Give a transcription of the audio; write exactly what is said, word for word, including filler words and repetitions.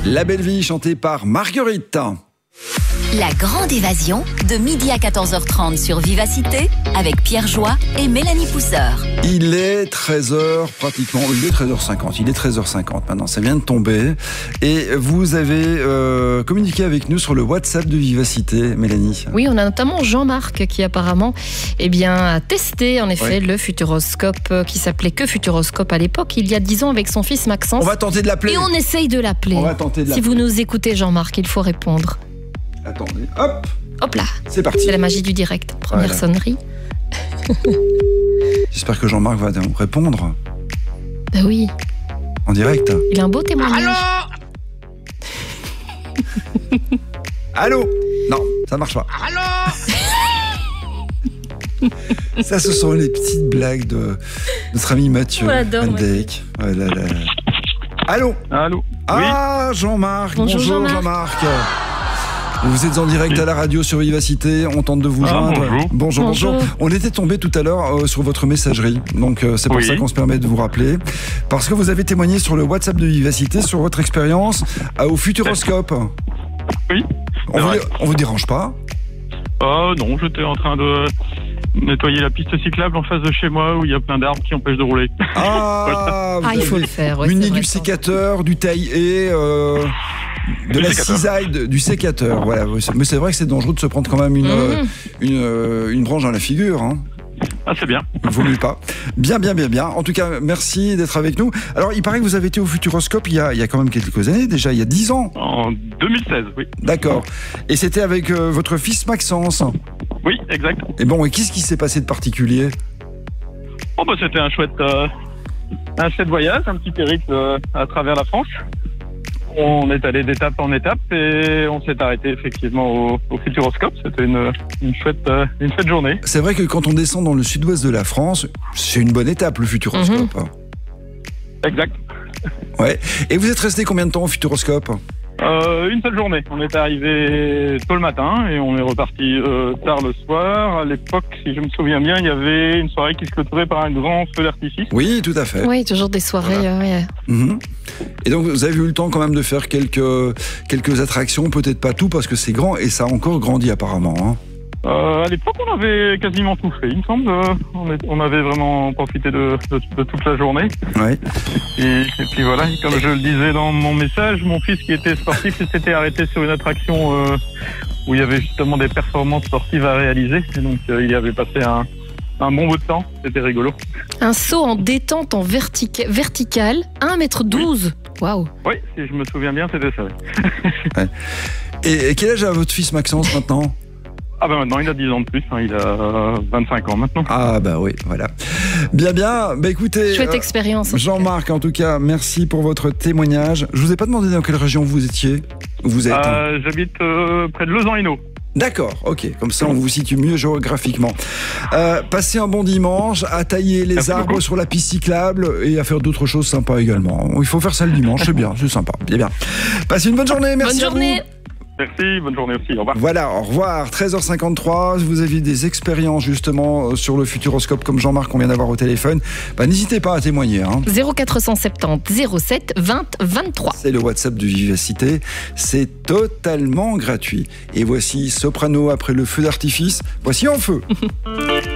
La belle vie chantée par Marguerite. La grande évasion de midi à quatorze heures trente sur Vivacité avec Pierre Joie et Mélanie Pousseur. Il est treize heures pratiquement, il est treize heures cinquante, il est treize heures cinquante maintenant, ça vient de tomber. Et vous avez euh, communiqué avec nous sur le WhatsApp de Vivacité, Mélanie. Oui, on a notamment Jean-Marc qui apparemment eh bien, a testé en effet oui. le Futuroscope qui s'appelait que Futuroscope à l'époque, il y a dix ans avec son fils Maxence. On va tenter de l'appeler. Et on essaye de l'appeler. On va tenter de l'appeler. Si vous nous écoutez Jean-Marc, il faut répondre. Attendez, hop, Hop là, c'est parti. c'est la magie du direct. Première Voilà. sonnerie. J'espère que Jean-Marc va nous répondre Bah oui, en direct. il a un beau témoignage. Allô? Non, ça marche pas. Ça, ce sont les petites blagues de notre ami Mathieu On l'adore, Van Mathieu. Dijk. Ouais, là, là. Allô? Allô. Ah, Jean-Marc. Bonjour, Bonjour, Jean-Marc. Jean-Marc. Vous êtes en direct à la radio sur Vivacité, on tente de vous Ah, joindre. bonjour. bonjour. Bonjour. bonjour. On était tombé tout à l'heure euh, sur votre messagerie, donc euh, c'est pour Oui. ça qu'on se permet de vous rappeler. Parce que vous avez témoigné sur le WhatsApp de Vivacité sur votre expérience euh, au Futuroscope. Oui. On c'est vous, vrai. on vous dérange pas? Euh, non, j'étais en train de nettoyer la piste cyclable en face de chez moi où il y a plein d'arbres qui empêchent de rouler. Ah, vous Ah, il faut avez le faire. ouais, muni c'est vrai, du ça. sécateur, du taille-haie, euh, de Du la sécateur. cisaille, de- du sécateur. Voilà. Mais c'est vrai que c'est dangereux de se prendre quand même une, Mhm. euh, une, euh, une branche dans la figure. Hein. Ah, c'est bien. Il vaut mieux pas. Bien, bien, bien, bien. En tout cas, merci d'être avec nous. Alors, il paraît que vous avez été au Futuroscope il y a, il y a quand même quelques années, déjà, il y a dix ans. En deux mille seize, oui. D'accord. Et c'était avec euh, votre fils Maxence. Oui, exact. Et bon, et qu'est-ce qui s'est passé de particulier? Bon, bah, c'était un chouette, euh, un chouette voyage, un petit périple euh, à travers la France. On est allé d'étape en étape et on s'est arrêté effectivement au, au Futuroscope. C'était une, une, chouette, euh, une chouette journée. C'est vrai que quand on descend dans le sud-ouest de la France, c'est une bonne étape, le Futuroscope. Exact. Ouais. Et vous êtes resté combien de temps au Futuroscope? Euh, une seule journée. On est arrivé tôt le matin et on est reparti euh, tard le soir. À l'époque, si je me souviens bien, il y avait une soirée qui se clôturait par un grand feu d'artifice. Oui, tout à fait. Oui, toujours des soirées. Voilà. euh, ouais. Mhm. Et donc, vous avez eu le temps quand même de faire quelques, quelques attractions, peut-être pas tout, parce que c'est grand et ça a encore grandi apparemment. Hein. Euh, à l'époque, on avait quasiment tout fait, il me semble. Euh, On, est- on avait vraiment profité de, de- de toute la journée. Ouais. Et, et puis voilà, et comme je le disais dans mon message, mon fils qui était sportif il s'était arrêté sur une attraction euh, où il y avait justement des performances sportives à réaliser. Et donc, euh, il y avait passé un, un bon bout de temps. C'était rigolo. Un saut en détente en vertica- verticale, un mètre douze. Waouh. Oui, si je me souviens bien, c'était ça. oui. Et, et quel âge a votre fils Maxence maintenant? Ah ben maintenant, il a dix ans de plus. Hein, il a vingt-cinq ans maintenant. Ah bah oui, voilà. Bien, bien. Bah écoutez, Chouette euh, expérience. en tout cas. Jean-Marc, en tout cas, merci pour votre témoignage. Je vous ai pas demandé dans quelle région vous étiez. Où vous êtes. hein. Euh, J'habite euh, près de Lausanne-Hainaut. D'accord, ok. Comme ça, on vous situe mieux géographiquement. Euh, passez un bon dimanche à tailler les Merci arbres beaucoup. sur la piste cyclable et à faire d'autres choses sympas également. Il faut faire ça le dimanche, c'est bien, c'est sympa. Bien, bien. Passez une bonne journée, merci Bonne à vous. journée. Merci, bonne journée aussi. Au revoir. Voilà, au revoir. treize heures cinquante-trois, vous avez des expériences justement sur le Futuroscope comme Jean-Marc qu'on vient d'avoir au téléphone. Bah, n'hésitez pas à témoigner. Hein. zéro quatre cent soixante-dix zéro sept vingt vingt-trois. C'est le WhatsApp de Vivacité. C'est totalement gratuit. Et voici Soprano après le feu d'artifice. Voici En Feu.